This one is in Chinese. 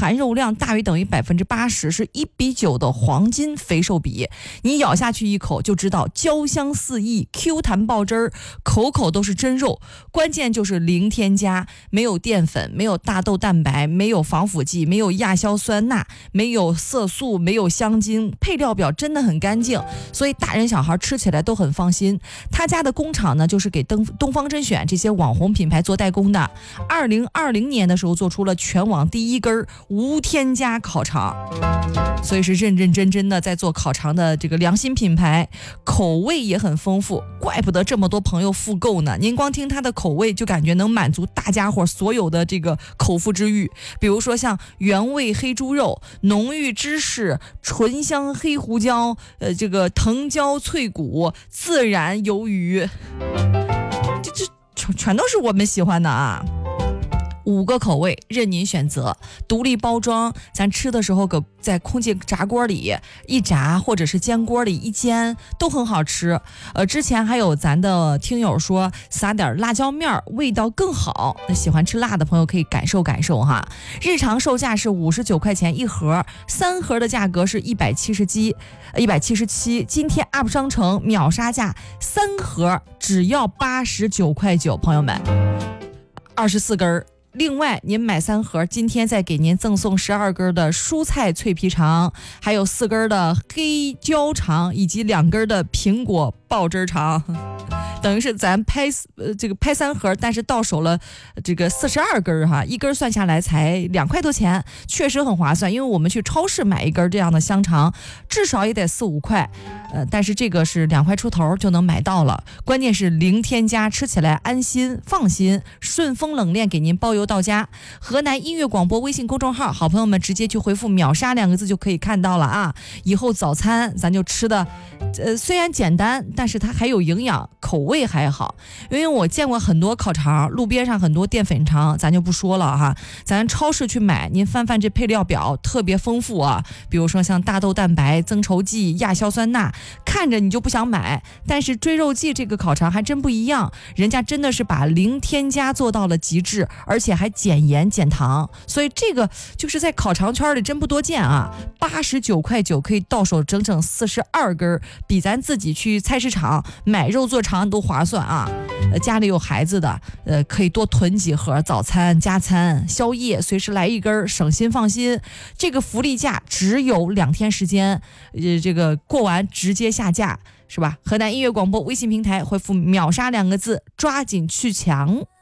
含肉量大于等于80%，是1:9的黄金肥瘦比。你咬下去一口就知道焦香四溢， Q 弹爆汁儿，口口都是真肉。关键就是零添加，没有淀粉，没有大豆蛋白，没有防腐剂，没有亚硝酸钠，没有色素，没有香精，配料表真的很干净，所以大人小孩吃起来都很放心。他家的工厂呢，就是给东方甄选这些网红品牌做代工的。2020年的时候做出了全网第一根无添加烤肠，所以是认认真真的在做烤肠的这个良心品牌，口味也很丰富，怪不得这么多朋友复购呢。您光听它的口味就感觉能满足大家伙所有的这个口腹之欲，比如说像原味黑猪肉、浓郁芝士、醇香黑胡椒、这个藤椒脆骨、孜然鱿鱼，这全都是我们喜欢的啊。5个口味任您选择，独立包装，咱吃的时候在空气炸锅里一炸，或者是煎锅里一煎，都很好吃。之前还有咱的听友说撒点辣椒面味道更好，那喜欢吃辣的朋友可以感受感受哈。日常售价是59块钱一盒，3盒的价格是177，今天 UP 商城秒杀价，3盒只要89块9，朋友们，24根。另外您买3盒，今天再给您赠送12根的蔬菜脆皮肠，还有4根的黑椒肠，以及2根的苹果爆汁肠，等于是咱拍3盒，但是到手了这个42根哈，一根算下来才2块多钱，确实很划算。因为我们去超市买一根这样的香肠，至少也得4、5块，但是这个是2块出头就能买到了。关键是零添加，吃起来安心放心，顺丰冷链给您包邮到家。河南音乐广播微信公众号，好朋友们直接去回复秒杀2个字就可以看到了啊。以后早餐咱就吃的虽然简单，但是它还有营养，口味还好。因为我见过很多烤肠，路边上很多淀粉肠，咱就不说了哈。咱超市去买，您翻这配料表特别丰富啊，比如说像大豆蛋白、增稠剂、亚硝酸钠，看着你就不想买。但是追肉记这个烤肠还真不一样，人家真的是把零添加做到了极致，而且还减盐减糖，所以这个就是在烤肠圈里真不多见啊。89块9可以到手整整42根，比咱自己去菜市场买肉做肠都划算啊。家里有孩子的可以多囤几盒，早餐加餐宵夜随时来一根，省心放心。这个福利价只有2天时间，这个过完直接下架，是吧？河南音乐广播微信平台回复秒杀2个字，抓紧去抢。